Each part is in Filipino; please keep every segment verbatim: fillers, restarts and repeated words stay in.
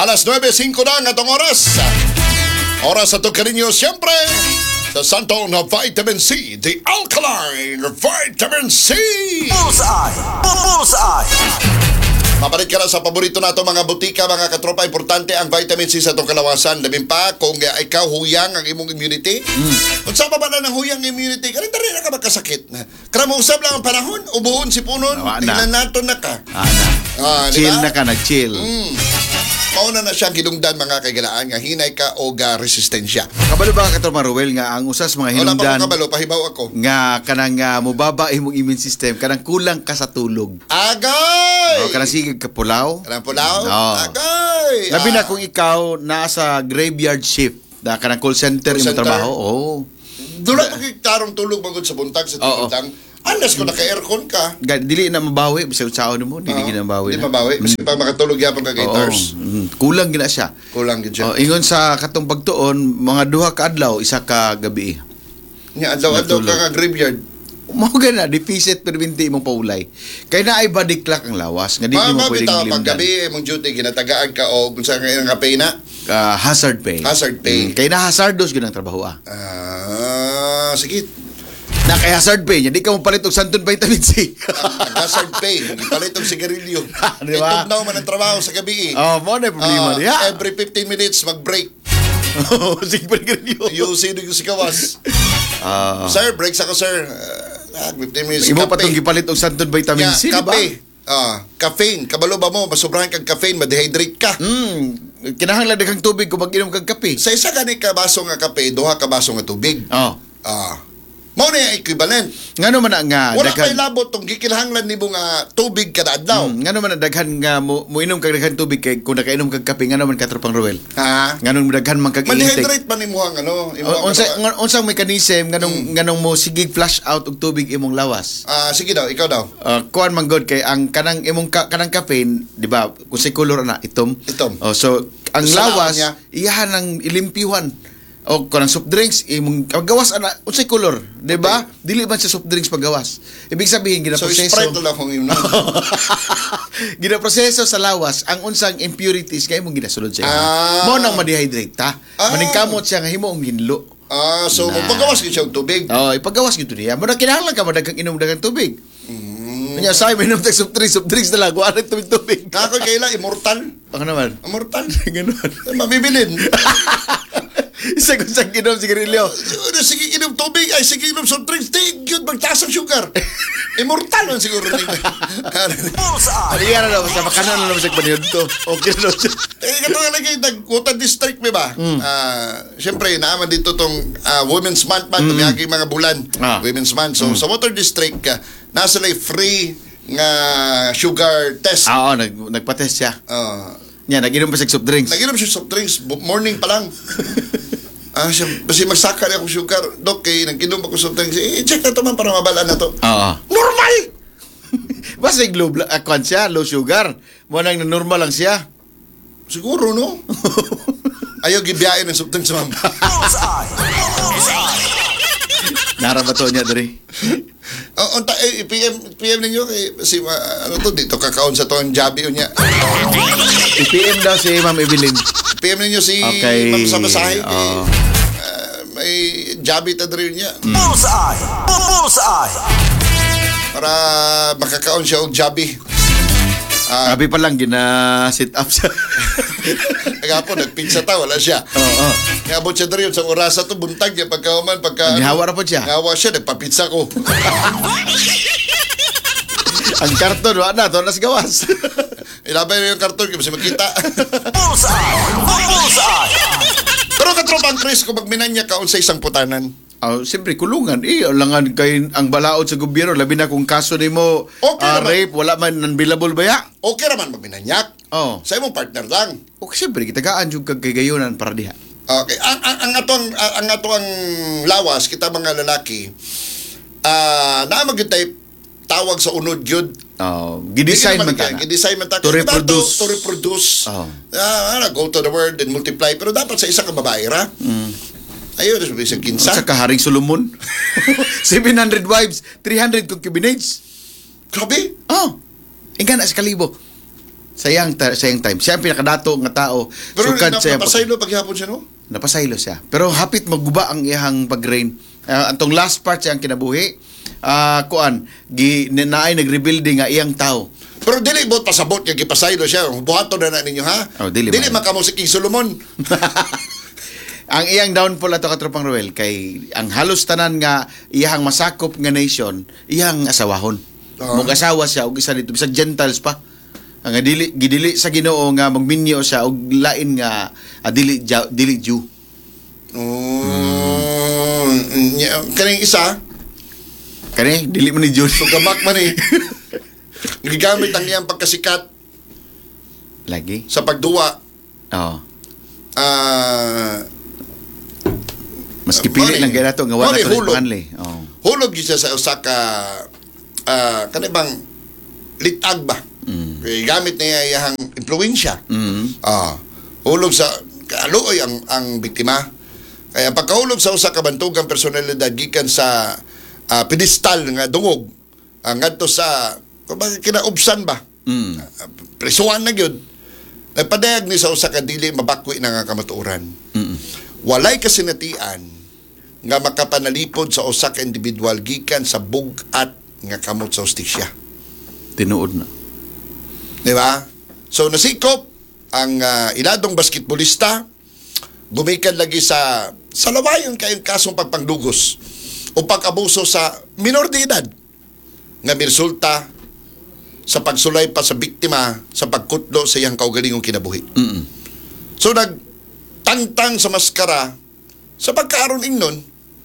Alas nueve singko na nga tong oras. Oras sa to kaninyo, siyempre, sa Santol na Vitamin C, the Alkaline Vitamin C. Bullseye! Bullseye! Mabalik ka na sa paborito nato mga butika, mga katropa. Importante ang vitamin C sa itong kalawasan. Labing pa, kung uh, ikaw huyang ang imong immunity. Mm. Kung saan pa ba na ng huyang immunity, karin na ka magkasakit na. Karamusap lang ang panahon, ubuhon si punon, tingnan nato na ka. Ana. Ah, Chill diba? na ka, nag-chill. Mm. Mauna na siyang hinungdan mga kagalaan nga hinay ka o ga resistensya. Kabalo ba ka ito, Maruel, nga ang usas mga Wala pa hinungdan ko kabalo, pahibaw ako. nga kanang uh, mubaba imong immune system, kanang kulang ka sa tulog. Agay! O, kanang sigig ka pulaw. Kanang pulaw? Oo. Agay! Labi na Ah, kung ikaw nasa graveyard shift, na kanang call center Call imong center. trabaho. Oh. Dula pa kiktarong tulog magod sa buntag sa Oo. tibitang. Andas ko naka-aircon ka. Ga- Dili na mabawi, bisag saon mo, dili Oo. gina mabawi. Di na. mabawi. Kasi pag makatulog yapon ka kay Oo. Tars. Mm. Kulang gina siya. Kulang gid siya. Oh, ingon sa katong pagtuon, mga duha ka adlaw, isa ka gabi. Nya adlaw-adlaw ka Natulog. nga graveyard. Mao gana deficit pero binti imong paulay. Kay naay badiklak ang lawas nga di Ma mo pwedeng mabitaw pag limdan. gabi imong duty ginatagaan ka o kung saan nga nga pay na. Ah, hazard pay. Hazard pay. Mm, kay na hazardos gyud ang trabaho ah. Ah, sige. Na kay hazard pay, hindi ka mo palit og santon vitamin C. Ah, hazard pay. Ipalit og sigarilyo. Di ba? Itugnaw man ang trabaho sa gabi. Oh, mo na yung problema Ah, niya. every fifteen minutes mag-break. Sige pa rin Ayusin yung sikawas. Ah, Sir, breaks ako, sir. Uh, fifteen minutes. imo pa Kape. tong gipalit og santon vitamin Yeah, C, di ba? kape. Ah, caffeine. Kabalo ba mo, masobrahan kang caffeine, ma-dehydrate ka. Mm, kinahanglan daghang tubig kung mag-inom kag kape. Sa isa gani ka baso nga kape, duha ka baso nga tubig. Oh. Ah. Mao na yung equivalent. Ngano man na nga Wala daghan. kay labot tong gikinahanglan nimo nga tubig kada adlaw. Mm, ngano man na daghan nga mo, mo inom kag daghan tubig kay kung nakainom kag kape ngano man katropang Roel. Ha? Ngano daghan man kag intake. Ma-dehydrate man nimo ang ano, imo O- ang Unsa ano- ngan- unsang mechanism nganong nganong mo sigig flush out og tubig imong lawas. Ah, sige daw, ikaw daw. Uh, kuan man god kay ang kanang imong ka, kanang caffeine, di ba? Kung sa color na itom. Itom. Oh, so ang Sa lawas laon niya. iyahan ang ilimpyuhan. O kanang soft drinks imong gawas ana unsay color, di ba? Dili man sa soft drinks paggawas. Ibig sabihin So, ginaproseso. Sprite na lang kung yun. ginaproseso sa lawas ang unsang impurities nga imong ginasulod sa imo. Ah. Mao nang ma-dehydrate ta. Ah. Maningkamot siya nga himoong ginlo. Ah, so Na. magpagawas gyud siya og tubig. Oh, ipagawas gyud niya. Mo na kinahanglan ka madagang inom daghang tubig. Mm. Kanya say minom tag soft drinks, soft drinks na lang, wala nang tubig-tubig. Ako kaila immortal. Ano naman? Immortal. Ganon. Mabibilin. Isa ko sa ginom sigarilyo. Ano, sige inom tubig, ay sige inom soft drinks, di yun, magtaas ang sugar. Immortal man siguro ni. Bullseye! Ano yan na, basta makanan na naman sa panihod to. Okay na siya. Eh, kato nga lagi, nag-Kuta District, may ba? Ah, Siyempre, naaman dito tong ah, Women's Month man, mm. tumiyagi mga bulan. Ah. Women's Month. So, sa Water District, ka, nasa lay free nga sugar test. Ah, oo, nag, nagpa-test siya. Ah, Yan, nag-inom pa sa soft drinks. Naginom siya soft drinks, bu- morning pa lang. Ah, siya, kasi magsaka rin ako sugar. Dok, kay nag-inom ako soft drinks. Eh, check na to man para mabalaan na to. Oo. Normal! Basta yung low, uh, kwan siya, low sugar. Mo nang normal lang siya. Siguro, no? Ayaw gibiyain ng soft drinks, ma'am. Bullseye! Bullseye! Narabato niya, Dre. Oh, unta, eh, P M, P M ninyo kay si uh, ano to dito kakaon sa to ang jabi niya. I-P M daw si Ma'am Evelyn. P M ninyo si Okay. Ma'am sa basahe kay Oo. ah, may jabi ta diri niya Bullseye! Bullseye! para makakaon siya og jabi. Ah, Sabi pa lang, gina-sit up siya. Agapo nagpinsa ta wala siya. Oo, oo. Ngabot siya diri sa orasa to buntag niya pagkauman pagka Nihawa ra po siya. Ngawa siya nagpapitsa ko. Ang karton, wala na, to nas gawas. Ilabay na yung karton kasi makita. Bullseye! Bullseye! Pero katropang Chris kung magminan niya kaon sa isang putanan. Oh, siyempre kulungan. Eh, langan kay ang balaod sa gobyerno labi na kung kaso nimo Okay ah, naman. rape wala man unbillable ba ya? Okay raman magminanyak. Oh. Sa imong partner lang. O siyempre kitagaan jud kag kagayonan para diha. Okay, ang ang, ang atong ang, ang atong lawas kita mga lalaki ah na magyud tawag sa unod gyud. Oh, gidesign man ta. Gidesign man ta. To Kasi reproduce. To, to reproduce. Oh. Ah, go to the world and multiply pero dapat sa isa ka babae ra. Mm. Ayaw na sa kinsa. Sa kaharing Solomon. seven hundred wives, three hundred concubinages. Grabe. Oh. Ingka na sa kalibo. Sayang, ta- sayang time. Siya ang pinakadato nga tao. Pero Sukad na, siya. napasaylo paghihapon siya, no? Napasaylo siya. Pero hapit magguba ang iyang pag-rain. Uh, antong last part siya ang kinabuhi. Ah, kuan, gi naay nag-rebuilding nga iyang tao. Pero dili bot pasabot nga gipasaylo siya. Buhaton na na ninyo, ha? Oh, dili dili man. makamo si King Solomon. Ang iyang downfall ato katropang Roel kay ang halos tanan nga iyang masakop nga nation, iyang asawahon. Oo. Mong asawa siya og isa dito bisag Gentiles pa. Ang dili gidili sa Ginoo nga magminyo siya og lain nga ah, dili ja- dili Jew. Oh, mm. Kaning isa, Kani dili man ni Jew. sugamak man eh. Gigamit ang iyang pagkasikat Lagi. sa pagduwa. Oh. Ah, Maski pili Mali. lang kaya nato nga wala Mali, to hulog. panganli. Oh. hulog gyud siya sa usa ka ah, kanibang litag ba? Mm. Kaya gamit niya iyang impluwensya. Mm. Ah, hulog sa kaaluoy ang ang biktima. Kaya pagkahulog sa usa ka bantugang personalidad gikan sa ah, pedestal nga dungog ang ngadto sa kumbaga kinaubsan ba? Mm. Ah, presuhan na gyud. Nagpadayag ni sa usa ka dili mabakwi na nga kamatuoran. Mm. Walay kasinatian nga makapanalipod sa usa ka individual gikan sa bug-at nga kamot sa hustisya. Tinuod na. Di ba? So nasikop ang ah, iladong basketbolista gumikan lagi sa sa lawayon kayong kasong pagpangdugos o pag-abuso sa minor de edad nga miresulta sa pagsulay pa sa biktima sa pagkutlo sa iyang kaugalingong kinabuhi. Mm. So nagtangtang sa maskara sa pagkaaron ingnon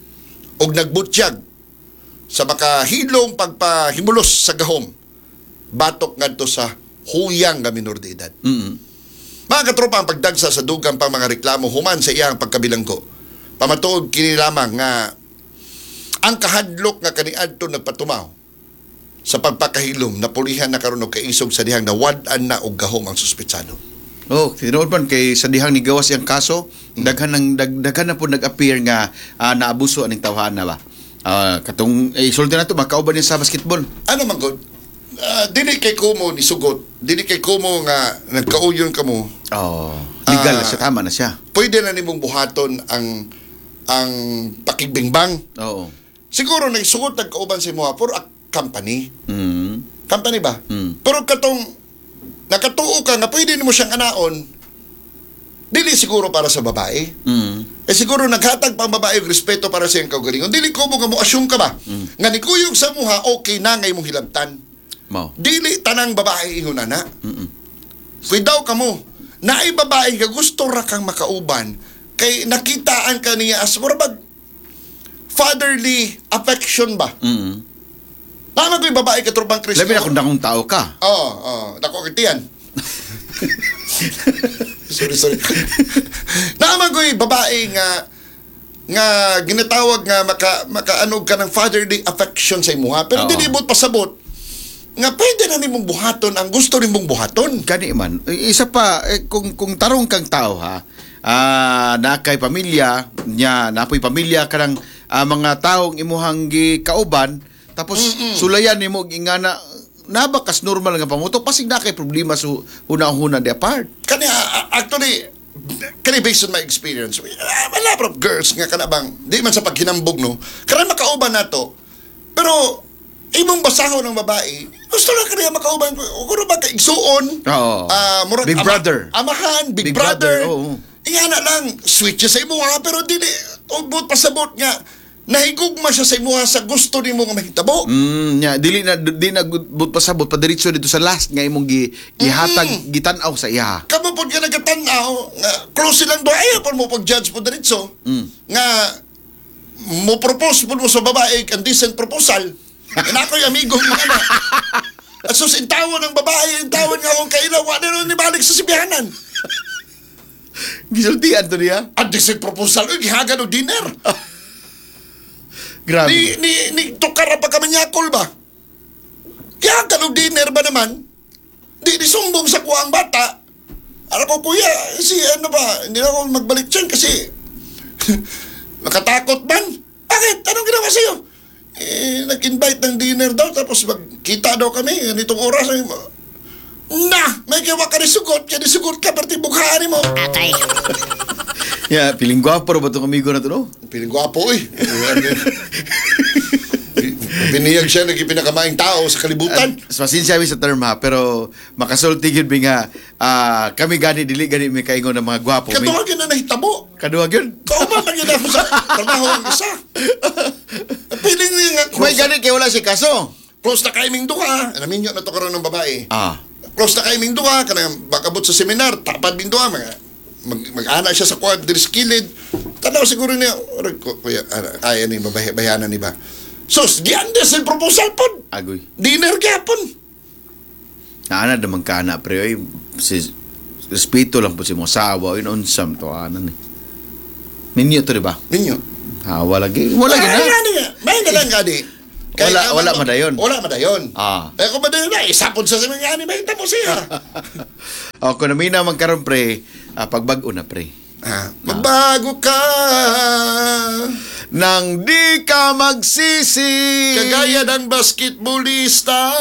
og nagbutyag sa makahilong pagpahimulos sa gahom batok ngadto sa huyang nga minor de edad. Mm. Mga katropa ang pagdagsa sa dugang pang mga reklamo human sa iyang pagkabilanggo. Pamatuod kini lamang nga ang kahadlok nga kaniadto nagpatumaw sa pagpakahilom na pulihan na karon og kaisog sa dihang nawad-an na og gahom ang suspetsado. Oh, tinuod man kay sa dihang ni gawas yang kaso, daghan nang dag, daghan na po nag-appear nga ah, naabuso aning tawhana ba. Ah, katong eh, sulti na to makauban niya sa basketball. Ano man gud? Ah, dili kay kumo ni sugot, dili kay kumo nga nagkauyon kamo. Oh, legal na Ah. siya, tama na siya. Pwede na nimong buhaton ang ang pakigbingbang. Oo. Siguro nagsugot nagkauban sa imo for a company. Mm. Company ba? Mm. Pero katong nakatuo ka nga pwede nimo siyang anaon, dili siguro para sa babae. Mm. Eh siguro naghatag pa ang babae og respeto para sa iyang kaugalingon. Dili ko mo nga mo assume ka ba? Nga ni kuyog sa muha okay na ngay mong hilabtan. Mao. Dili tanang babae ingon na. Mm. Pwede ka mo. Naay babae nga gusto ra kang makauban kay nakitaan ka niya as murabag fatherly affection ba? Mm. Tama ko yung babae katrubang Kristo. Labi na kung dakong tao ka. Oo, oo. Dako kitiyan. sorry, sorry. Naman ko yung babae nga nga ginatawag nga maka, makaanog ka ng fatherly affection sa imuha. Pero Oo. dili bot pasabot nga pwede na nimong buhaton ang gusto nimong buhaton. Kani man. I- Isa pa, eh, kung, kung tarong kang tao ha, ah na kay pamilya, nya, napoy pamilya ka ng ah, mga taong imuhang kauban, tapos Mm-mm. sulayan ni mo, ingana, nabakas normal nga pamuto, pasig na kay problema sa una-una di apart. Kani, ah, actually, kani based on my experience, a lot of girls nga kanabang, di man sa paghinambog, no? Karang makauban na to, pero imong basahon ng babae, gusto lang kaniya makauban, kung ba kaigsuon, Oo. ah, murag Big ama- brother. amahan, big, Big brother, brother, oo. Ingana lang, sweet siya sa imuha, pero dili, ubot pasabot nga, nahigugma siya sa imuha sa gusto ni mo nga mahitabo. Mm, nya, dili na di na but pasabot padiretso dito sa last nga imong gi, ihatag Mm. gitanaw sa iya. Kamo po ka nagatanaw, nga close silang doon, ayaw po mo pag-judge po diretso, Mm. nga mo propose po mo sa babae ang decent proposal. Na ako'y amigo mo ka na. At sus, intawan ng babae, intawan nga akong kailaw, wala na nibalik sa sibihanan. Gisultian to niya. Ang decent proposal, uy, gihagan o dinner. Grabe. Ni, ni, ni, tukara pa kami nyakol ba? Gihagan o dinner ba naman? Di, di sumbong sa kuwang bata. Alam ko, kuya, si ano ba, hindi na ako magbalik dyan kasi nakatakot man. Bakit? Anong ginawa sa'yo? Eh, nag-invite ng dinner daw, tapos magkita daw kami, ganitong oras. Ay, Na, may kawa ka nisugot, kaya nisugot ka, perti bukhaan mo. Atay. Ya, piling gwapo ba itong amigo na to, no? Piling gwapo eh. Piniyag siya, naging pinakamaing tao sa kalibutan. At, pasensya mi sa term ha, pero makasulti yun mi nga, ah, kami gani, dili gani may kaingon ng mga gwapo. Katuwag yun na nahitabo. Kaduwag yun? Kauman lang yun ako sa trabaho ang isa. Piling niya nga, May close, gani kay wala si kaso. close na kaiming duha. Naminyo na to karoon ng babae. Ah. Close na kaiming duha, kanang bakabot sa seminar, tapad min duha, mga mag, mag-ana siya sa quad, diri sa kilid. Tanaw siguro niya, oray ko, kuya, ay, ano yung babae, bayanan ni ba? Sus, gianda sa proposal po. Agoy. Dinner gyapon. Naana naman ka na, pre. Ay, si, respeto lang po si mo sawa. Yun, unsam to, anan eh. Ninyo to, di ba? Ninyo. Hawa lagi. Wala Ay, gina. gani nga. May nalang gani. Wala- wala madayon. Wala madayon. Ah. Eh, kung madayon na, isapon sa mga gani, may tamo siya. O, kung namin naman karon pre, ah, pagbago na, pre. Ah, magbago ka. Nang di ka magsisi. Kagaya ng basketballista.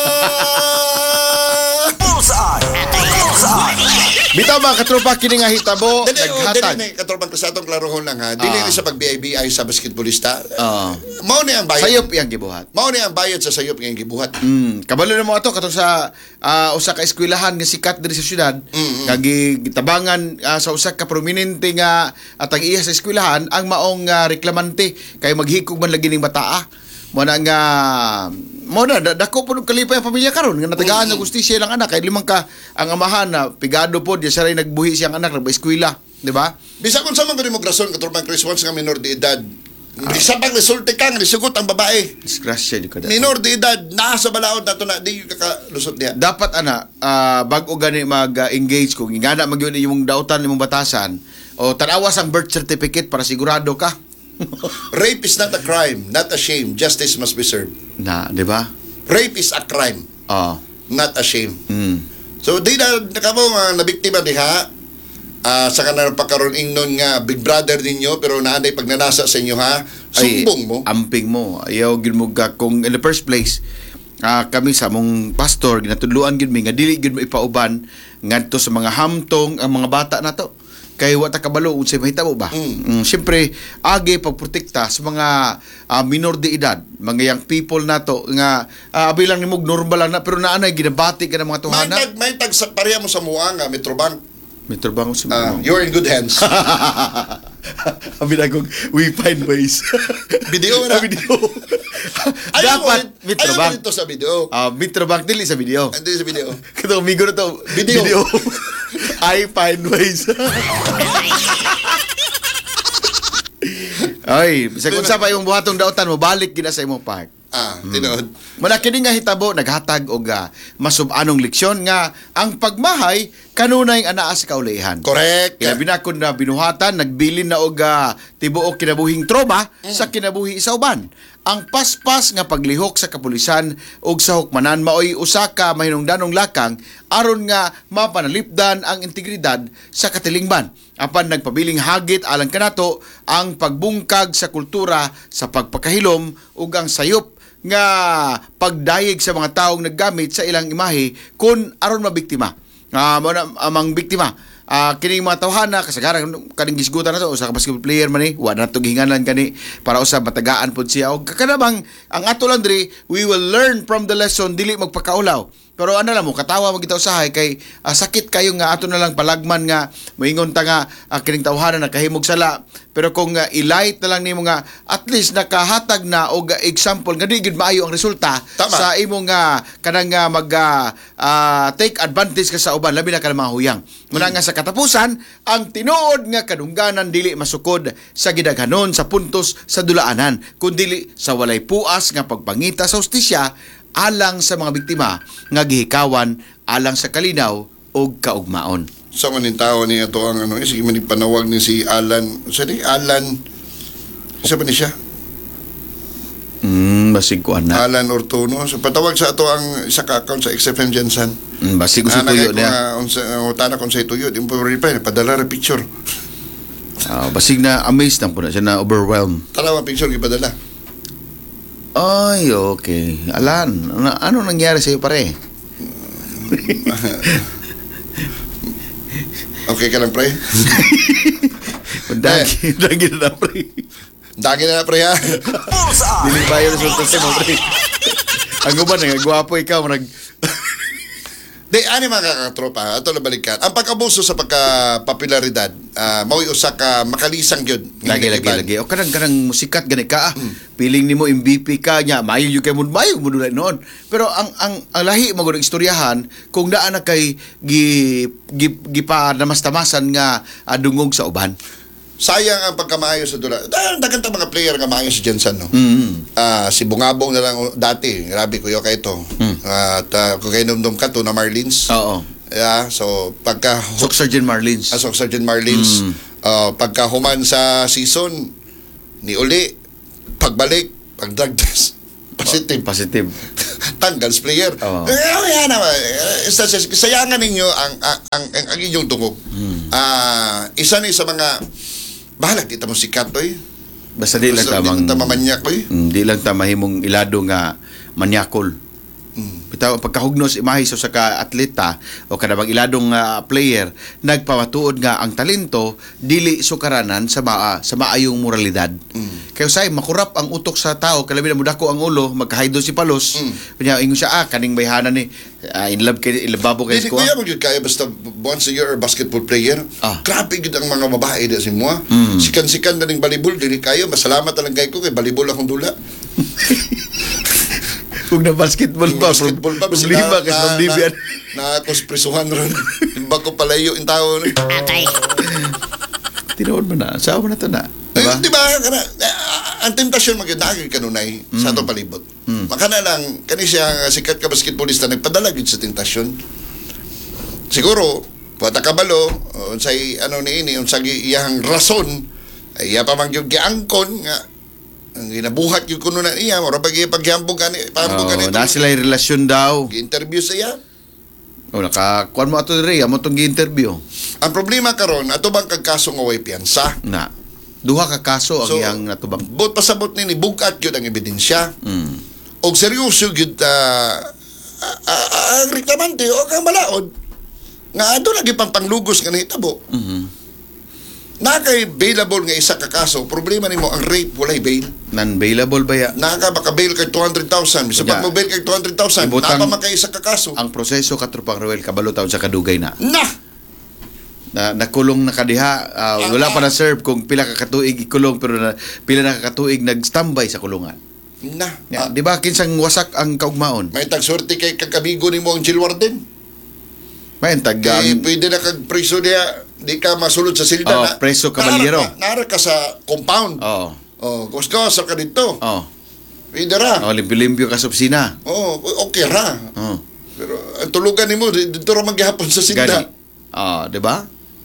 Bullseye! Bullseye! Bitaw mga katropa, kini nga hitabo, Dili, oh, dili naghatag. na, katropang ko sa atong klarohon lang ha. Dili Ah. na sa pag-B I B I sa basketballista. Ah. Mao ni ang bayad. Sayop iyang gibuhat. Mao ni ang bayad sa sayop ngayong gibuhat. Mm, kabalo na mo ato katong sa ah, usa ka eskwelahan nga sikat diri sa syudad. Mm-mm. Nga gitabangan ah, sa usa ka prominente nga atang iya sa eskwelahan ang maong ah, reklamante kay maghikog man lagi ning bataa. Mo na nga mo na da- dako pud kalipay ang pamilya karon nga natagaan Mm-mm. ng gustisya lang anak kay limang ka ang amahan na pigado pod di siya ray nagbuhi siyang anak nagba-eskwela, di ba? Bisa kung sa mga demokrasyon, katropang Chris Wans nga minor de edad. Di sa pag resulte ka nga nisugot ang babae. Disgrasya di ko da. Minor de edad, nasa balaod na to na, di kakalusot niya. Dapat ana ah, bago gani mag-engage kung ingana magyud imong dautan imong batasan o tanawas ang birth certificate para sigurado ka. Rape is not a crime, not a shame. Justice must be served. Na, di ba? Rape is a crime, Oh. not a shame. Mm. So, di na, nakamo nga nabiktima diha, ah sa kanang pagkaroon ingnon nga big brother ninyo, pero naanay pagnanasa sa inyo ha, sumbong mo. Amping mo. Ayaw gid mo ga kung in the first place ah, kami sa mong pastor ginatudluan gid mi nga dili gid mo ipauban ngadto sa mga hamtong ang mga bata nato. Kay wa ta kabalo unsay mahitabo ba? Mm. Mm, syempre agi pagprotekta sa mga ah, minor de edad, mga young people nato nga uh, bilang nimog normal lang na pero naanay ginabati ka ng mga May tuhana. tag, may tag sa pareha mo sa mua nga, Metrobank. May trabaho si Ah, mo. you're in good hands. Abi na kong we find ways. Video na. Video. Ayaw mo Dapat rin- Metro ayaw mo Bank. rin to sa video. Ah, Metro Bank dili sa video. Hindi sa video. Kato amigo na to. Video. I find ways. Ay, bisag unsa pa imong buhatong daotan mo balik gina sa imong park. Ah, tinood. Muna kini nga hitabo naghatag og uh, masub-anong leksyon nga ang pagmahay kanunay anaa sa kaulihan. Correct. Kaya binakod na binuhatan, nagbilin na og uh, tibuok kinabuhing trauma sa kinabuhi sa uban. Ang paspas nga paglihok sa kapulisan ug sa hukmanan maoy usa ka mahinungdanong lakang aron nga mapanalipdan ang integridad sa katilingban. Apan nagpabiling hagit alang kanato ang pagbungkag sa kultura sa pagpakahilom ug ang sayop nga pagdayeg sa mga taong naggamit sa ilang imahe kun aron mabiktima. Ah, mo na amang biktima. Ah, kining mga tawhana kasagaran kaning gisgutan na to usa ka basketball player man ni wa na to gihinganan kani para usab matagaan pod siya og kanabang ang ato lang diri we will learn from the lesson dili magpakaulaw. Pero ano lang mo, katawa mo kita usahay kay ah, sakit kayo nga ato na lang palagman nga moingon ta nga ah, kining tawhana nakahimog sala. Pero kung uh, ilight na lang nimo nga at least nakahatag na og uh, example nga di gid maayo ang resulta Tama. sa imong nga kanang nga mag uh, uh, take advantage ka sa uban labi na ka mga huyang. Muna nga sa katapusan ang tinuod nga kadungganan dili masukod sa gidaghanon sa puntos sa dulaanan kundi sa walay puas nga pagpangita sa hustisya alang sa mga biktima nga gihikawan alang sa kalinaw ug kaugmaon. Sa maning tao ni ato ang ano, sige maning panawag ni si Alan. Sa ni Alan. Isa ba ni siya? Mm, basig ko na. Alan Ortuno. So patawag sa ato ang isa ka account sa X F M Jensen. Mm, basig ko si Ana tuyo kay niya. kung unsa utana kung sa tuyo, di mo pa reply, padala ra picture. Ah, basig na amazed lang po na siya na overwhelmed. Tanawa picture gipadala. Ay, okay. Alan, ano, ano nangyari sa iyo pare? Okay ka lang, pre? Dagi, dagi na na, pre. Dagi na na, pre, ha? Bullseye. Dili bayo na sa sistema, pre. Ang uban, nga, gwapo ikaw, nag... Di, ani mga katropa, ato na balikan. Ang pag-abuso sa pagka-popularidad, uh, maui usa ka makalisang yun. Lagi, lagi, lagi. O kanang, kanang musikat, gani ka, ah. Piling ni mo, M V P ka niya, mayo yung kay mo, mayo mo nulay noon. Pero ang, ang, ang lahi mo gudong istoryahan, kung daan na kay gi, gi, gi pa namas-tamasan nga adungog sa uban. Sayang ang pagkamaayo sa dula. Dahil dagan ta mga player nga maayo si Jensen, no? Mm. Ah, si Bungabong na lang dati. Grabe, kuya ka ito. Mm. At uh, kung kayo numdum ka to na Marlins. Oo. Yeah, so pagka... Sok Sergeant Marlins. Asok Sergeant Marlins. Mm. Uh, pagka human sa season, ni uli, pagbalik, pag drug test, positive. Positive. Tanggal player. Oo. Eh, yan naman. Eh, sa- sa- Sayangan ninyo ang ang, ang, ang, ang inyong tungkog. Ah, isa ni sa mga bahala kita mo sikat oy. Basta di lang Basta tamang... di tamamanyak oy. Mm, di lang ta mahimong ilado nga manyakol. Mm. Bitaw pagkahugnos imahe sa sa ka atleta o kada bang iladong nga player nagpamatuod nga ang talento dili sukaranan sa maa, sa maayong moralidad. Mm. Kaya say makurap ang utok sa tao kalabi na mudako ang ulo magkahaydo si palos. Mm. Kanya ingon siya ah kaning bayhanan ni ah, in love kay ilababo kay Dili ko. kuya mo gyud kaya basta once a year basketball player. Ah. Grabe gyud ang mga babae di si mo. Mm. Sikan-sikan na ning volleyball dili kayo masalamat lang kay ko kay volleyball akong dula. Kung na basketball pa, Basketball pa basta problema na- kay na- Ma'am Vivian. Na na kusprisuhan ron. Imba ko palayo in tao ni. Tinuod mo na. Saan mo na to na? Diba? Diba? Di ba? Kana, ah, ang tentasyon magandagin kanunay sa atong palibot. Makana lang, kani siya nga sikat ka basketballista, nagpadala gid sa tentasyon. Siguro, pata kabalo, unsay ano ni ini, unsay iyang rason, ay iya pa man gyud giangkon nga ang ginabuhat gyud kuno na iya, mura pag paghambog ani, pahambog Oh, ani. na sila yung relasyon daw. Gi-interview sa iya. O, nakakuan mo ato diri, amo tong gi-interview. Ang problema karon, ato bang kagkaso nga way piyansa? Na. Duha ka kaso ang So, iyang natubang. Bot pasabot ni bugat gyud ang ebidensya. Mm. Og seryoso gyud ah, ah, ah, ang reklamante o kang malaod nga ato lagi pang panglugos nga nahitabo. Mhm. Na kay bailable nga isa ka kaso, problema nimo ang rape walay bail. Non-bailable ba ya? Naka baka bail kay two hundred thousand. Bisa Yeah. pag mo bail kay two hundred thousand, Ibutang- napa man kay isa ka kaso. Ang proseso katropang Roel kabalo taon sa kadugay na. Na. Na nakulong na kadiha, ah, wala pa na serve kung pila ka katuig ikulong pero na, pila na ka katuig nagstambay sa kulungan. Na. Ya, Ah, di ba kinsang wasak ang kaugmaon? may tagsorte kay kakabigo nimo ang Jill Warden. May tag Kay pwede na kag preso diya, di ka masulod sa silda Oh, na. preso kabalyero. Nara ka, nara ka sa compound. Oh. Oh, gusto ka dito. Oh. Pwede ra. Oh, limpyo-limpyo ka sa opisina. Oh, okay ra. Oh. Pero ang tulugan nimo dito ra maghapon sa Gani. silda. Oh, di ba?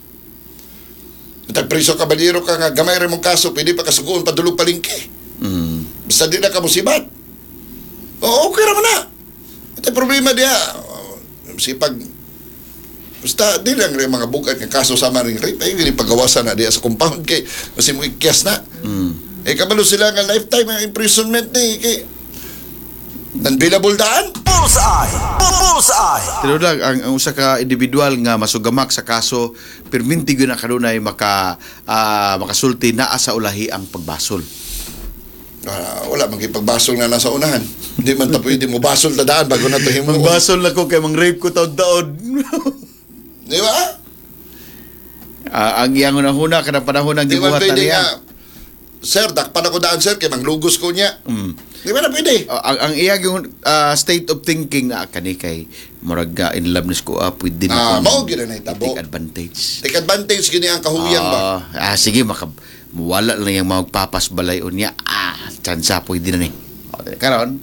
Tag preso kabalyero ka nga gamay ra mong kaso, pwede pa kasugoon padulog palingki. Mm. Basta di na ka musibat. Oh, okay ra man na. Ito problema dia. Oh, sipag basta di lang rin mga bukat nga kaso sama ring rape ay gini pagawasan na diya sa compound kay kasi mo ikyas na. Mm. Eh kabalo sila nga lifetime ang imprisonment ni kay non-bailable daan. Bullseye. Bullseye. Pero lang, ang, ang usa ka individual nga masugamak sa kaso, perminti gyud na kanunay maka ah, makasulti naa sa ulahi ang pagbasol. Ah, wala magkipagbasol na nasa unahan. Hindi man ta pwede mo basol ta daan bago na to himo. Magbasol na ko kay mang rape ko taon-taon. Di ba? Ah, ang iyang unahuna kada panahon ang Di man gibuhat na pwede niya. nga, sir, dakpan ako daan, sir, kay manglugos ko niya. Mm. Di ba na pwede? Ah, ang ang iyang yung ah, state of thinking na kani kay murag ah, in love ko ah, pwede Ah, na mao gyud na hitabo. take advantage. Take advantage gini ang kahuyang ba? Ah, ah, sige maka wala lang yung magpapas balay unya. Ah, tsansa pwede na ni. O, karon.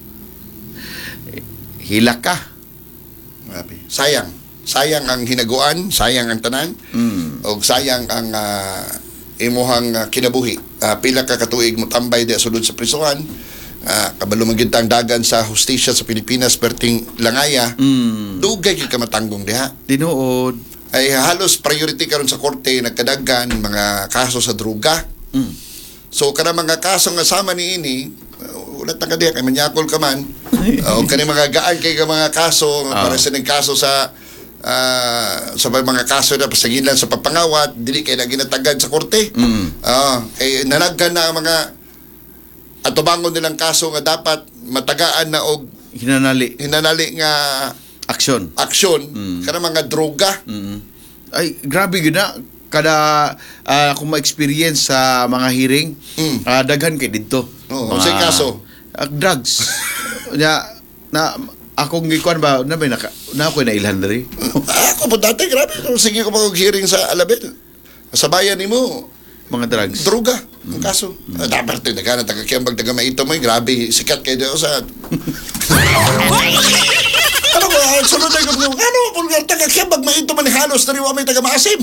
Hilak ka. Grabe. Sayang. Sayang ang hinaguan, sayang ang tanan, Mm. o sayang ang ah, imuhang ah, kinabuhi. Ah, pila ka katuig mo tambay di sulod sa prisuhan. Ah, kabalo man gyud ang dagan sa hustisya sa Pilipinas perting langaya. Mm. Dugay gyud ka matanggong diha. Tinuod. Ay halos priority karon sa korte nagkadaghan mga kaso sa droga. Mm. So kada mga kaso nga sama ni ini, uh, ulat na ka diha kay manyakol ka man. O kani mga gaan kay ka mga kaso, Ah. para sa ning kaso sa ah, sa mga kaso na pasagilan sa papangawat, dili kay na ginatagad sa korte. Mm. Ah, kay nanagkan na ang mga atubangon nilang kaso nga dapat matagaan na og Hinanali. hinanali nga Aksyon. aksyon kana mga droga. Mm. Ay, grabe yun na. Kada ah, kung ma-experience sa mga hearing, Mm. ah, daghan kay dito. Oo, unsay kaso? ah, drugs. na, na, akong gikuan ba, na ba, naka, na ako na ilhan diri. Ako po dati, grabe. Sige ko mag-hearing sa Alabel. Sa bayan ni mo, Mga drugs. droga. Ang kaso. Mm. Dapat ito, nagana, tagakiyambag, taga maito mo, grabe, sikat kayo doon sa... Ano ba, sunod na ko, ano, pulgar, tagakiyambag, maito man, halos, nariwa may taga maasim.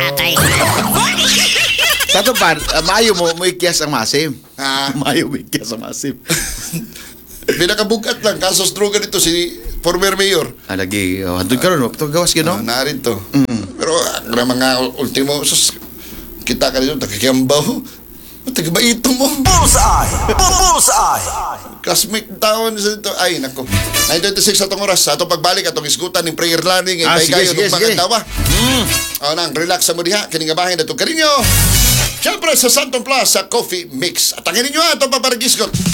Sa ito pa, ah, maayo mo, mo ikyas ang masim. Ah. Maayo mo ikyas ang masim. Pinakabugat lang, kasos droga dito, si former mayor. ah, lagi, oh, hantod ka ron, ito gawas No? gino. naarin to. Pero ang mga ultimo, sus, kita ka dito, tagakiyambaw. Taga-maito mo. Bullseye! Bullseye! Classmate taon sa ito. Ay, nako. nine twenty-six atong oras. Sa atong pagbalik, atong isgutan ng prayer learning. Ah, Ay, sige, kayo sige, ng mga sige. tawa. O nang, relax sa mo diha. Kining bahin na itong karinyo. Siyempre sa Santong Plus sa Coffee Mix. At ang ninyo atong paparagisgot.